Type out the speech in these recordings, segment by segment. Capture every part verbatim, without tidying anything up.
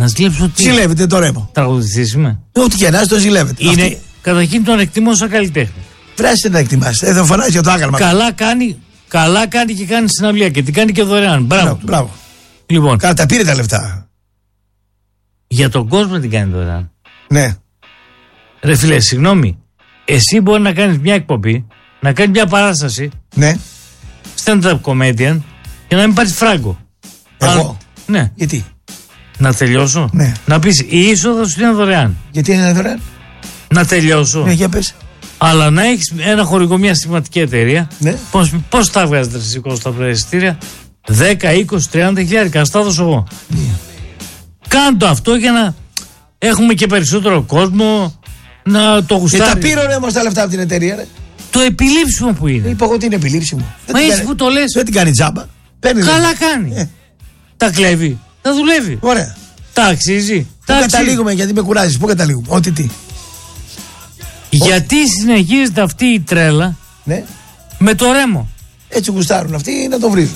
Να ζηλέψω τι. Ζηλεύετε το Ρέμο. Τραγουδιστής είμαι. Ό,τι και να το ζηλεύετε. Είναι, Αυτή... καταρχήν τον εκτιμώ σαν καλλιτέχνη. Βράστε να εκτιμάσετε. Εδώ φωνάζει για το άγαλμα. Καλά κάνει, καλά κάνει και κάνει συναυλία και την κάνει και δωρεάν. Μπράβο. Μπράβο. Λοιπόν. Καλά, τα πήρε τα λεφτά. Για τον κόσμο την κάνει δωρεάν. Ναι. Ρε φίλε, συγγνώμη. Εσύ μπορεί να κάνει μια εκπομπή, να κάνει μια παράσταση. Ναι. Stand-up comedian και να μην πάρει φράγκο. Εγώ. Α, ναι. Γιατί. Να τελειώσω. Ναι. Να πεις η είσοδος είναι δωρεάν. Γιατί είναι δωρεάν. Να τελειώσω. Ναι, για πες. Αλλά να έχεις ένα χορηγό, μια σημαντική εταιρεία. Ναι. Πώς, πώς τα βγάζετε εσύ στα εισιτήρια. δέκα, είκοσι, τριάντα χιλιάρικα. Ας τα δώσω εγώ. Ναι. Κάντο αυτό για να έχουμε και περισσότερο κόσμο να το γουστάρει. Και τα πήρε όμως τα λεφτά από την εταιρεία, ρε. Το επιλήψιμο που είναι. Είπα εγώ ότι είναι επιλήψιμο. Μα έτσι που το λες. Δεν την κάνει τζάμπα. Παίρνει. Καλά κάνει. Ε. Τα κλέβει. Τα δουλεύει. Ωραία. Τα αξίζει. Πού Τα αξίζει. καταλήγουμε, γιατί με κουράζεις. Πού καταλήγουμε. Ό,τι τι. Γιατί συνεχίζεται αυτή η τρέλα Ναι. με το Ρέμο. Έτσι γουστάρουν αυτοί να το βρίζουν.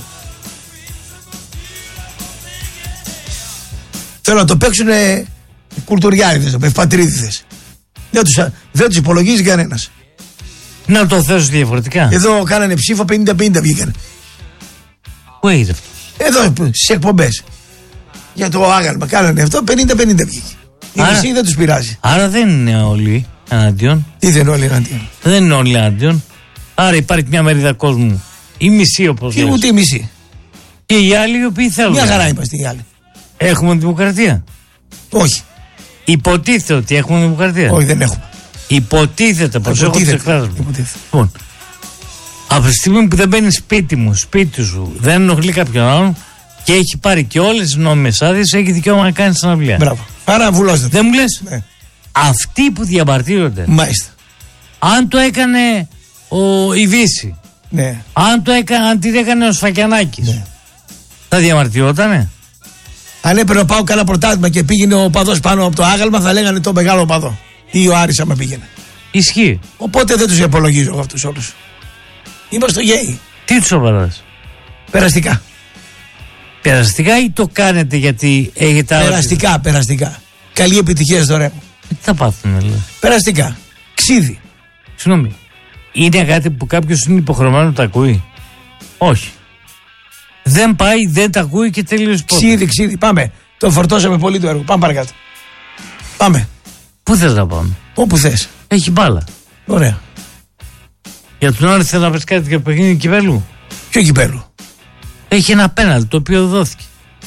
Θέλω να το παίξουν κουλτουριάριδες, ευπατρίδιδες. Δεν τους, δεν τους υπολογίζει κανένας. Να το θέσω διαφορετικά. Εδώ κάνανε ψήφο πενήντα πενήντα βγήκαν. Πού έγινε αυτό. Εδώ στις εκπομπές. Για το άγαλμα κάνανε αυτό πενήντα πενήντα βγήκε. Η Άρα- μισή δεν τους πειράζει. Άρα δεν είναι όλοι εναντίον. Τι δεν είναι όλοι εναντίον. Δεν είναι όλοι εναντίον. Άρα υπάρχει μια μερίδα κόσμου. Η μισή όπως Και λες. ούτε η μισή. Και οι άλλοι οι οποίοι θέλουν. Μια χαρά είμαστε οι άλλοι. Έχουμε δημοκρατία. Όχι. Υποτίθεται ότι έχουμε δημοκρατία. Όχι, δεν έχουμε. Υποτίθεται. Προσέχω τις Υποτίθεται. εκφράσεις μου. Υποτίθεται. Λοιπόν, από τη στιγμή που δεν μπαίνει σπίτι μου, σπίτι σου, δεν ενοχλεί κάποιον άλλον και έχει πάρει και όλες τις νόμιμες άδειες, έχει δικαίωμα να κάνει συναυλία. Μπράβο. Άρα βουλώστε. Δεν μου λες, Ναι. αυτοί που διαμαρτύρονται, Μάλιστα. αν το έκανε ο η Δύση, Ναι. αν το έκανε, αν την έκανε ο Σφακιανάκης, Ναι. θα διαμαρτυρότανε. Αν έπαιρνε ο Πάου κάνα πρωτάθλημα και πήγαινε ο παδός πάνω από το άγαλμα, θα λέγανε το μεγάλο παδό. Ή ο Άρης άμα πήγαινε. Ισχύει. Οπότε δεν τους υπολογίζω εγώ αυτούς όλους. Είμαστε γέοι. Τι τους σοβαράς. Περαστικά. Περαστικά ή το κάνετε γιατί έχετε άλλο. Περαστικά, περαστικά. Καλή επιτυχία στο Ρέμο. Τι θα πάθουν, δηλαδή. Περαστικά. Ξύδι. Συγγνώμη. Είναι κάτι που κάποιος είναι υποχρεωμένο να τα ακούει. Όχι. Δεν πάει, δεν τα ακούει και τελείωσε πότε. Ξύδι, ξύδι. Πάμε. Το φορτώσαμε πολύ το έργο. Πάμε παρακάτω. Πάμε. Πού θες να πάμε. Όπου θες. Έχει μπάλα. Ωραία. Για τον άλλο θέλει να πες κάτι για το παιχνίδι Κυπέλλου. Ποιο κυπέλλου. Έχει ένα πέναλτι το οποίο δόθηκε.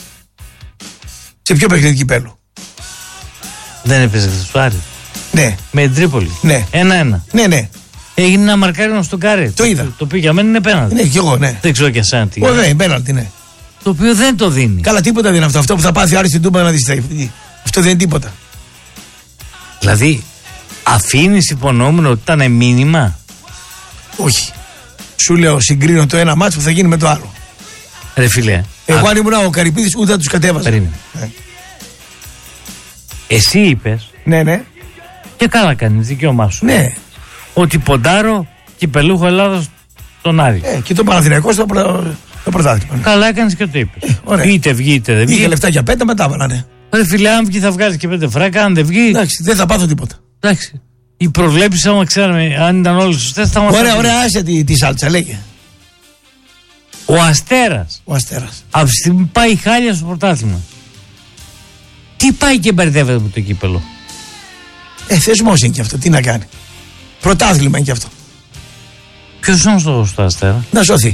Σε ποιο παιχνίδι κυπέλλου. Δεν έπαιζε στο Άρη. Ναι. Με την Τρίπολη. Ναι. Ένα-ένα. Ναι, ναι. Έγινε ένα μαρκάρισμα στον Καρέ. Το είδα. Το, το οποίο για μένα είναι πέναλτι. Ναι, κι εγώ, ναι. Δεν ξέρω και εσένα τι. Ωραία, πέναλτι, ναι. Το οποίο δεν το δίνει. Καλά, τίποτα δεν είναι αυτό. Αυτό που θα πάθει ο Άρης στην Τούμπα να δει. Αυτό δεν είναι τίποτα. Δηλαδή, αφήνει υπονόμενο ότι ήταν μήνυμα. Όχι. Σου λέω, συγκρίνω το ένα μάτσο που θα γίνει με το άλλο. Ρε φίλε. Εγώ α, αν ήμουν ο Καρυπίδης ούτε θα τους κατέβαζα. Περίμενε. Ε. Εσύ είπες, Ναι, ναι. και καλά κάνεις, δικαίωμά σου, Ναι. ότι ποντάρω κυπελούχο Ελλάδος τον Άρη. Ε, και το Παναθηναϊκό στο, προ... στο πρωτάθλημα. Καλά έκανες και το είπες. ωραία. Είτε βγει είτε δεν βγει. Είχε λεφτά για πέντε, μετά βάλανε. Ρε φίλε, αν βγει θα βγάζει και πέντε φράκα, αν δεν βγει. Εντάξει, δεν θα πάθω τίποτα. Εντάξει. Οι προβλέψεις, άμα ξέραμε, αν ήταν όλες σωστές, θα μας Ωραία, τα ωραία, άσε τη, τη σάλτσα, λέγε. Ο Αστέρας, Ο Αστέρας. από τη στιγμή πάει χάλια στο πρωτάθλημα. Τι πάει και μπερδεύεται με το κύπελο. Ε, θεσμός είναι και αυτό, τι να κάνει. Πρωτάθλημα είναι και αυτό. Ποιος είναι ο στόχος του Αστέρα. Να σωθεί.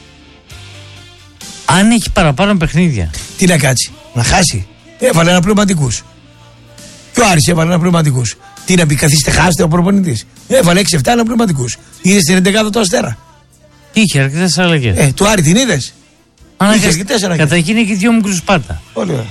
Αν έχει παραπάνω παιχνίδια. Τι να κάτσει, να χάσει. Έβαλε ένα πνευματικούς. Και ο Άρης έβαλε ένα πνευματικούς. Τι να πει, καθίστε, χάστε ο προπονητής. Έβαλε έξι εφτά ένα πνευματικούς. Είδες την εντεκάδα του Αστέρα. Είχε αρκετές αλλαγές. Ε, του Άρη την είδες. Αναγκαστικά. είχε αρκετές αλλαγές. Καταρχήν έχει δύο μικρούς Σπάρτα. Πολύ ωραία.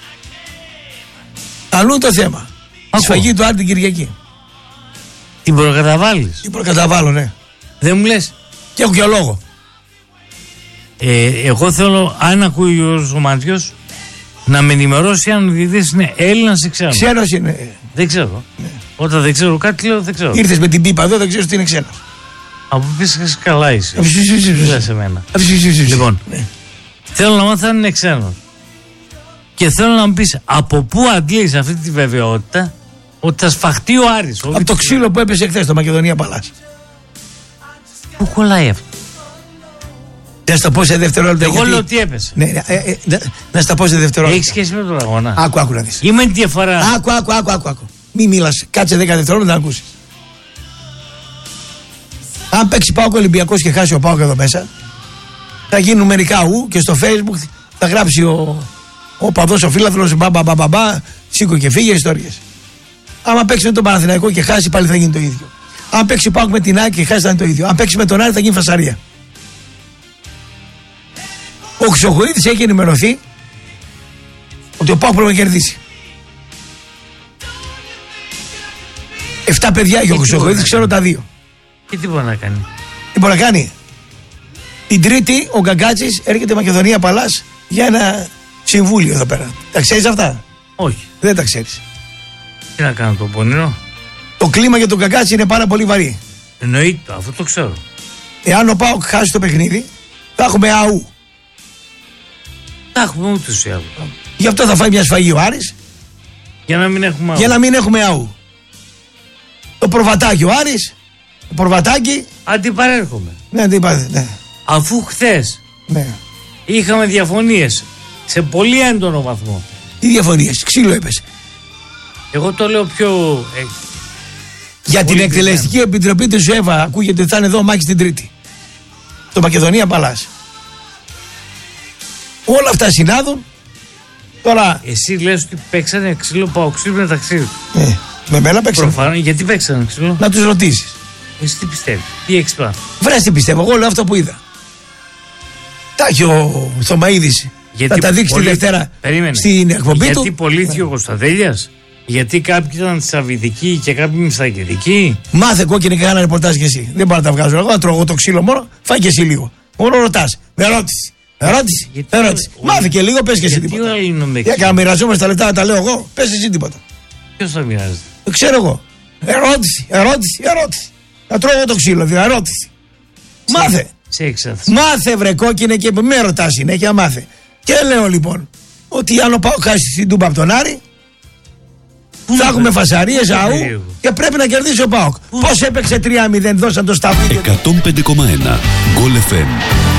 Αλλού το θέμα. Η σφαγή του Άρη την Κυριακή. Την προκαταβάλεις. Τι προκαταβάλω, ναι. Δεν μου λες. Και έχω και λόγο. Ε, εγώ θέλω, αν ακούει ο Μαντιός, να με ενημερώσει αν ο διαιτητής είναι Έλληνας ή ξένος. Ξένος είναι. Δεν ξέρω. Ναι. Όταν δεν ξέρω κάτι, λέω δεν ξέρω. Ήρθες με την πίπα εδώ, δεν ξέρεις τι είναι ξένος. Από πίσω καλά είσαι. Αυσυσυσυσυσυσ. Δεν λες εμένα. Αυσυσυσυσυσ. Λοιπόν, Ναι. θέλω να μάθω αν είναι ξένος. Και θέλω να μου πεις από πού αντλείς αυτή τη βεβαιότητα ότι θα σφαχτεί ο Άρης. Από το ξύλο που έπεσε χθες στο Μακεδονία Παλάς. Πού κολλάει αυτό? Να στα πω σε δευτερόλεπτα. Εγώ γιατί... λέω ότι έπεσε. Ναι, ναι, ε, ε, να, να στα πω σε δευτερόλεπτα. Έχει σχέση με τον αγώνα. Άκου, άκου να δεις. Είμαι τη διαφορά. Άκου, άκου, άκου, άκου, άκου. Μη μίλας. Κάτσε δέκα δευτερόλεπτα να ακούσεις. Αν παίξει ΠΑΟΚ Ολυμπιακός και χάσει ο ΠΑΟΚ εδώ μέσα, θα γίνουν μερικά ου και στο Facebook θα γράψει ο, ο παδός ο φίλαθλος μπα, μπα, μπα, μπα, σήκω και φύγε ιστορίες. Άμα παίξει με τον Παναθηναϊκό και χάσει, πάλι θα γίνει το ίδιο. Αν παίξει ΠΑΟΚ με την ΑΕΚ και χάσει, θα είναι το ίδιο. Αν παίξει με τον Άρη, θα γίνει φασαρία. Ο Χρυσοχοίδης έχει ενημερωθεί ότι ο ΠΑΟΚ πρέπει να κερδίσει. Εφτά παιδιά έχει ο Χρυσοχοίδης, ξέρω τα δύο. Και τι μπορεί να κάνει? Τι μπορεί να κάνει? Την Τρίτη ο Γκαγκάτσης έρχεται Μακεδονία Παλάς για ένα συμβούλιο εδώ πέρα. Τα ξέρεις αυτά? Όχι. Δεν τα ξέρεις. Τι να κάνω, το πονηρό? Το κλίμα για τον Γκαγκάτση είναι πάρα πολύ βαρύ. Εννοείται, αυτό το ξέρω. Εάν ο ΠΑΟΚ χάσει το παιχνίδι, θα έχουμε αού. Τα έχουμε ούτως ή άλλως. Γι' αυτό θα φάει μια σφαγή ο Άρης. Για να μην έχουμε αού. Για να μην έχουμε αού. Το προβατάκι ο Άρης. Το προβατάκι. Αντιπαρέρχομαι. Ναι, αντιπαρέρχομαι. Ναι. Αφού χθες ναι. είχαμε διαφωνίες σε πολύ έντονο βαθμό. Τι διαφωνίες? Ξύλο έπεσε. Εγώ το λέω πιο... Ε, για την εκτελεστική δυνάμει. Επιτροπή της ΖΟΕΒΑ ακούγεται ότι θα είναι εδώ ο Μάκης την Τρίτη. Το Μακεδονία Παλάς. Όλα αυτά συνάδουν. Τώρα... Εσύ λες ότι παίξανε ξύλο ΠΑΟΚ μεταξύ τους. Ε, με μένα παίξανε. Προφανώς, γιατί παίξανε ξύλο? Να τους ρωτήσεις. Εσύ τι πιστεύεις? Τι έχεις πράγμα? Βρες τι πιστεύω, εγώ λέω αυτό που είδα. Τα έχει ο Θωμαίδης. Θα τα δείξει πολύ... τη Δευτέρα Περίμενε. στην εκπομπή γιατί του. Γιατί πωλήθηκε ο Κωνσταντέλιας? Γιατί κάποιοι ήταν σαβιδικοί και κάποιοι μισθαγεδικοί? Μάθε κόκκινη και κάνα ρεπορτάζ και εσύ. Δεν μπορώ να τα βγάζω. Εγώ να τρώω το ξύλο μόνο, φάει και εσύ λίγο. Μόνο ρωτάς. Με ερώτηση. Ερώτηση. Γιατί ερώτηση. Ο... Μάθε και λίγο, πες και εσύ τίποτα. Για να μοιραζόμαστε τα λεπτά να τα λέω εγώ, πες εσύ τίποτα. Ποιος θα μοιράζεται? Το ξέρω εγώ. Ερώτηση, ερώτηση, ερώτηση. Να τρώω το ξύλο, δηλαδή ερώτηση. Σε, μάθε. Σε εξάθεση. Μάθε βρε κόκκινε και με ρωτάς συνέχεια, μάθε. Και λέω λοιπόν ότι αν ο ΠΑΟΚ χάσει στην Τούμπα από τον Άρη, Πού θα έχουμε φασαρίες αού και πρέπει να κερδίσει ο ΠΑΟΚ. Πώς έπαιξε τρία μηδέν, δώσαν το σταυρό. εκατόν πέντε κόμμα ένα Γκολ εφ εμ.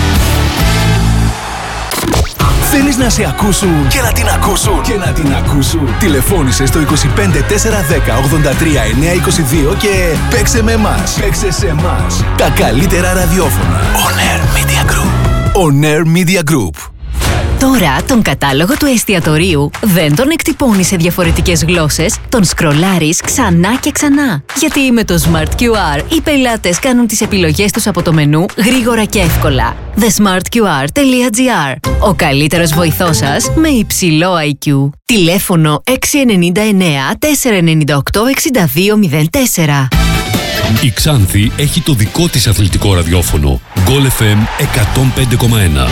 Θέλεις να σε ακούσουν και να την ακούσουν και να την ακούσουν? Τηλεφώνησε στο είκοσι πέντε τετρακόσια δέκα ογδόντα τρία εννιακόσια είκοσι δύο και παίξε με εμάς. Παίξε σε εμάς. Τα καλύτερα ραδιόφωνα. On Air Media Group. On Air Media Group. Τώρα τον κατάλογο του εστιατορίου δεν τον εκτυπώνεις σε διαφορετικές γλώσσες, τον σκρολάρεις ξανά και ξανά. Γιατί με το Smart κιου αρ οι πελάτες κάνουν τις επιλογές τους από το μενού γρήγορα και εύκολα. the smart q r dot g r. Ο καλύτερος βοηθός σας με υψηλό άι κιου. Τηλέφωνο έξι εννιά εννιά τέσσερα εννιά οκτώ έξι δύο μηδέν τέσσερα. Η Ξάνθη έχει το δικό της αθλητικό ραδιόφωνο. Γκολ εφ εμ εκατόν πέντε κόμμα ένα.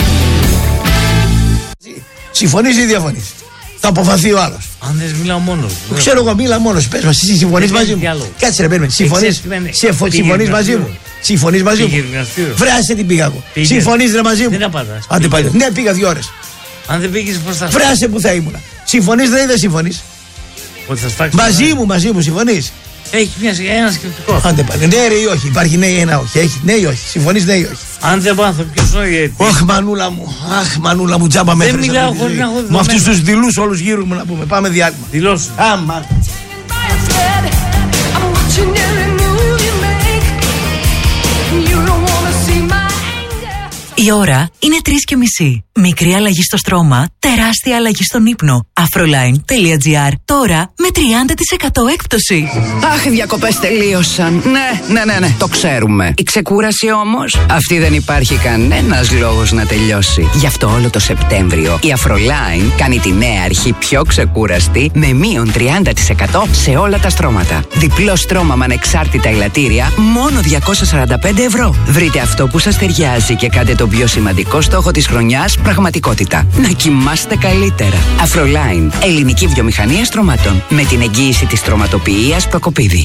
Συμφωνείς ή διαφωνείς? Θα αποφανθεί ο άλλος. Αν δεν μιλάω μόνος. Το ξέρω εγώ, μίλα μόνος. Πες μας, εσύ συμφωνείς μαζί μου? Κάτσε ρε, παίρνουμε. Συμφωνείς, συμφωνείς μαζί μου? Συμφωνείς μαζί μου? Φρέασε την πήγα εγώ. Συμφωνείς ρε μαζί μου? Δεν απαντάς. Άντε πάλι. Ναι, πήγα δύο ώρες. Αν δεν πήγες πώς θα... Φρέασε που θα ήμουνα. Συμφωνείς ή δεν συμφωνείς? Ότι θα σφάξεις. Μαζί μου, μαζί μου, συμφωνείς? Έχει μια, ένα σκεπτικό. Άντε πάλι. Ναι ρε ή όχι? Υπάρχει ναι ή ένα όχι? Έχει ναι ή όχι? Συμφωνείς ναι ή όχι? Αν δεν μάθω ποιος είναι γιατί. Αχ μανούλα μου, αχ μανούλα μου, τζάμπα μέχρι. Δεν μιλάω χωρίς να έχω δεδομένα. Με αυτούς τους δειλούς όλους γύρω μου να πούμε. Πάμε διάλειμμα. Δηλώσου. Άμα. Η ώρα είναι τρεις και μισή. Μικρή αλλαγή στο στρώμα, τεράστια αλλαγή στον ύπνο. Afroline τελεία gr. Τώρα με τριάντα τοις εκατό έκπτωση. Αχ, οι διακοπές τελείωσαν. Ναι, ναι, ναι, ναι, το ξέρουμε. Η ξεκούραση όμως, αυτή δεν υπάρχει κανένας λόγος να τελειώσει. Γι' αυτό όλο το Σεπτέμβριο η Afroline κάνει τη νέα αρχή πιο ξεκούραστη με μείον τριάντα τοις εκατό σε όλα τα στρώματα. Διπλό στρώμα με ανεξάρτητα ελαττήρια, μόνο διακόσια σαράντα πέντε ευρώ. Βρείτε αυτό που σας ταιριάζει και κάντε τον πιο σημαντικό στόχο της χρονιάς πραγματικότητα. Να κοιμάστε καλύτερα. Afroline, ελληνική βιομηχανία στρωμάτων. Με την εγγύηση της στρωματοποιίας Προκοπίδη.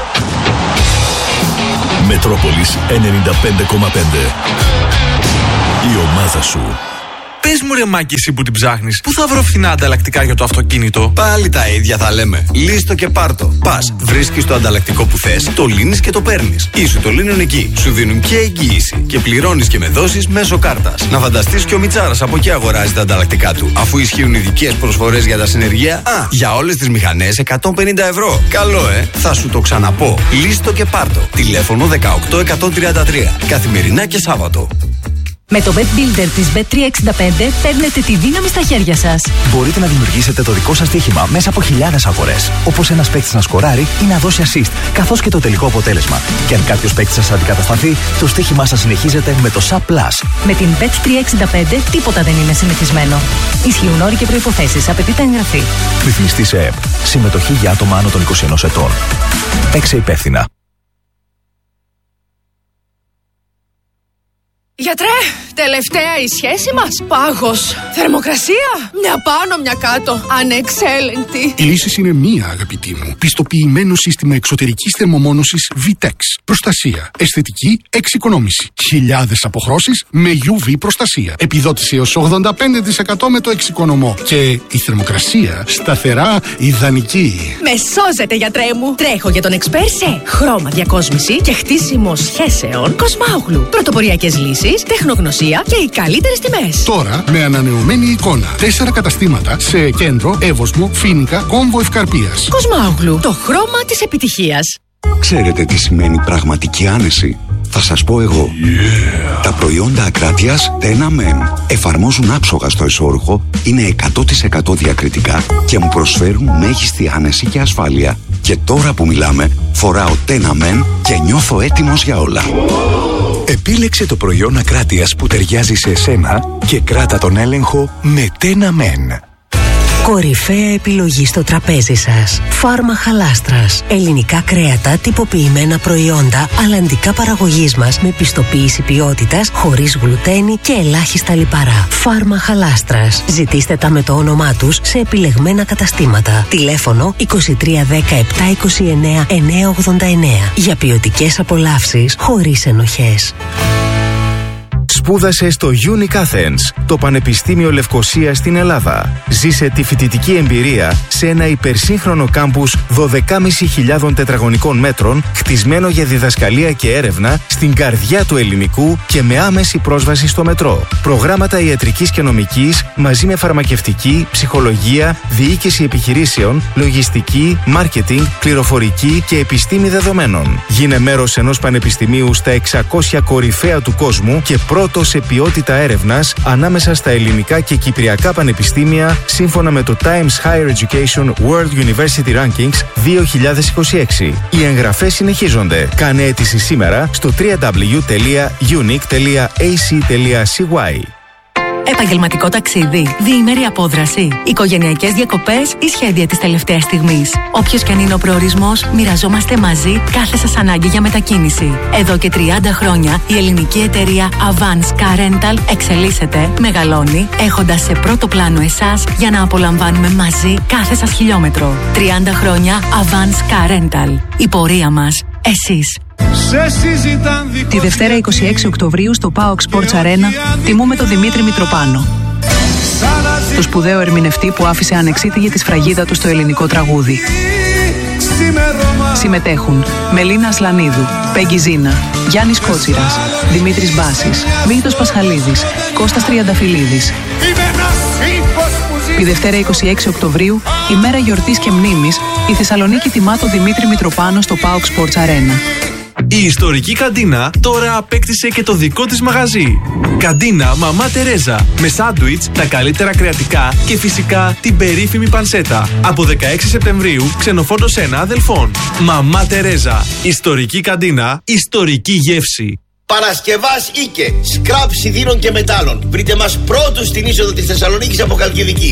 Μετρόπολης ενενήντα πέντε κόμμα πέντε. Η ομάδα σου. Πες μου ρε Μάκη, εσύ που την ψάχνεις, πού θα βρω φθηνά ανταλλακτικά για το αυτοκίνητο? Πάλι τα ίδια θα λέμε. Λύστο και πάρτο. Πας, βρίσκεις το ανταλλακτικό που θες, το λύνεις και το παίρνεις. Ή σου το λύνουν εκεί. Σου δίνουν και εγγύηση. Και πληρώνεις και με δόσεις μέσω κάρτας. Να φανταστείς και ο Μιτσάρας από εκεί αγοράζει τα ανταλλακτικά του. Αφού ισχύουν ειδικές προσφορές για τα συνεργεία. Α, για όλες τις μηχανές εκατόν πενήντα ευρώ. Καλό, ε! Θα σου το ξαναπώ. Λύστο και πάρτο. Τηλέφωνο δεκαοκτώ εκατόν τριάντα τρία. Καθημερινά και Σάββατο. Με το Bet Builder της μπετ τριακόσια εξήντα πέντε παίρνετε τη δύναμη στα χέρια σας. Μπορείτε να δημιουργήσετε το δικό σας στοίχημα μέσα από χιλιάδες αγορές. Όπως ένας παίκτης να σκοράρει ή να δώσει assist, καθώς και το τελικό αποτέλεσμα. Και αν κάποιος παίκτης σας αντικατασταθεί, το στοίχημά σας συνεχίζεται με το Sub Plus. Με την μπετ τριακόσια εξήντα πέντε τίποτα δεν είναι συνηθισμένο. Ισχύουν όροι και προϋποθέσεις. Απαιτείται εγγραφή. Ρυθμιστή σε ΕΠ. Συμμετοχή για άτομα άνω των είκοσι ενός ετών. Παίξε υπεύθυνα. Γιατρέ, τελευταία η σχέση μας. Πάγος. Θερμοκρασία. Μια πάνω, μια κάτω. Ανεξέλεγκτη. Η λύση είναι μία, αγαπητή μου. Πιστοποιημένο σύστημα εξωτερικής θερμομόνωσης Vitex. Προστασία. Αισθητική εξοικονόμηση. Χιλιάδες αποχρώσεις με γιου βι προστασία. Επιδότηση έως ογδόντα πέντε τοις εκατό με το εξοικονομώ. Και η θερμοκρασία σταθερά ιδανική. Με σώζετε, γιατρέ μου. Τρέχω για τον εξπέρ σε χρώμα διακόσμηση και χτίσιμο σχέσεων Κοσμάουγλου. Πρωτοποριακές λύσεις, τεχνογνωσία και οι καλύτερες τιμές. Τώρα με ανανεωμένη εικόνα. Τέσσερα καταστήματα σε Κέντρο, Εύωσμο, Φοίνικα, Κόμβο Ευκαρπίας. Κοσμάουγλου, το χρώμα της επιτυχίας. Ξέρετε τι σημαίνει πραγματική άνεση? Θα σας πω εγώ. Yeah. Τα προϊόντα Ακράτειας Τένα Μεν εφαρμόζουν άψογα στο εσώρουχο, είναι εκατό τοις εκατό διακριτικά και μου προσφέρουν μέγιστη άνεση και ασφάλεια. Και τώρα που μιλάμε, φοράω Τένα Μεν και νιώθω έτοιμος για όλα. Επίλεξε το προϊόν Ακράτειας που ταιριάζει σε εσένα και κράτα τον έλεγχο με Τένα Μεν. Κορυφαία επιλογή στο τραπέζι σας. Φάρμα Χαλάστρας. Ελληνικά κρέατα, τυποποιημένα προϊόντα, αλλαντικά παραγωγής μας με πιστοποίηση ποιότητας, χωρίς γλουτένη και ελάχιστα λιπαρά. Φάρμα Χαλάστρας. Ζητήστε τα με το όνομά τους σε επιλεγμένα καταστήματα. Τηλέφωνο είκοσι τρία δέκα επτά είκοσι εννέα εννιακόσια ογδόντα εννέα. Για ποιοτικές απολαύσεις χωρίς ενοχές. Σπούδασε στο Unique Athens, το Πανεπιστήμιο Λευκωσίας στην Ελλάδα. Ζήσε τη φοιτητική εμπειρία σε ένα υπερσύγχρονο κάμπους δώδεκάμισι χιλιάδων τετραγωνικών μέτρων, χτισμένο για διδασκαλία και έρευνα στην καρδιά του ελληνικού και με άμεση πρόσβαση στο μετρό. Προγράμματα ιατρικής και νομικής μαζί με φαρμακευτική, ψυχολογία, διοίκηση επιχειρήσεων, λογιστική, μάρκετινγκ, πληροφορική και επιστήμη δεδομένων. Γίνε μέρος ενός πανεπιστημίου στα εξακόσια κορυφαία του κόσμου και πρώτο σε ποιότητα έρευνας ανάμεσα στα ελληνικά και κυπριακά πανεπιστήμια σύμφωνα με το Times Higher Education World University Rankings δύο χιλιάδες είκοσι έξι. Οι εγγραφές συνεχίζονται. Κάνε αίτηση σήμερα στο double-u double-u double-u τελεία unique τελεία a c τελεία c y. Επαγγελματικό ταξίδι, διήμερη απόδραση, οικογενειακές διακοπές ή σχέδια της τελευταίας στιγμής. Όποιος και αν είναι ο προορισμός, μοιραζόμαστε μαζί κάθε σας ανάγκη για μετακίνηση. Εδώ και τριάντα χρόνια η ελληνική εταιρεία Avance Car Rental εξελίσσεται, μεγαλώνει, έχοντας σε πρώτο πλάνο εσάς για να απολαμβάνουμε μαζί κάθε σας χιλιόμετρο. τριάντα χρόνια Avance Car Rental. Η πορεία μας, εσείς. Τη Δευτέρα είκοσι έξι Οκτωβρίου στο PAOK Sports Arena τιμούμε τον Δημήτρη Μητροπάνο, το σπουδαίο ερμηνευτή που άφησε ανεξίτηλη τη σφραγίδα του στο ελληνικό τραγούδι. Συμμετέχουν Μελίνα Ασλανίδου, Πέγγι Ζίνα, Γιάννης Κότσιρας, Δημήτρης Μπάσης, Μίλτος Πασχαλίδης, Κώστας Τριανταφυλλίδης. Τη Δευτέρα είκοσι έξι Οκτωβρίου, ημέρα γιορτής και μνήμης, η Θεσσαλονίκη τιμά τον Δημήτρη Μητροπάνο στο PAOK Sports Arena. Η ιστορική καντίνα τώρα απέκτησε και το δικό της μαγαζί. Καντίνα Μαμά Τερέζα. Με σάντουιτς, τα καλύτερα κρεατικά και φυσικά την περίφημη πανσέτα. Από δεκαέξι Σεπτεμβρίου, ξενοφόντος ένα αδελφών. Μαμά Τερέζα. Ιστορική καντίνα, ιστορική γεύση. Παρασκευάς Ίκε. Σκραπ σιδήρων και μετάλλων. Βρείτε μας πρώτους στην είσοδο της Θεσσαλονίκης από Χαλκιδική.